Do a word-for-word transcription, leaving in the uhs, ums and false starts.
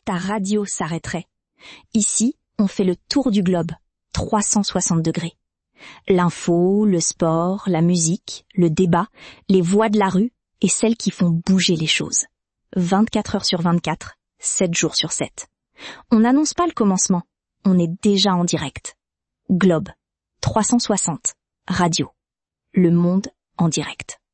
ta radio s'arrêterait. Ici, on fait le tour du globe, trois cent soixante degrés. L'info, le sport, la musique, le débat, les voix de la rue et celles qui font bouger les choses. vingt-quatre heures sur vingt-quatre, sept jours sur sept. On n'annonce pas le commencement, on est déjà en direct. Globe, trois cent soixante, radio. Le monde en direct.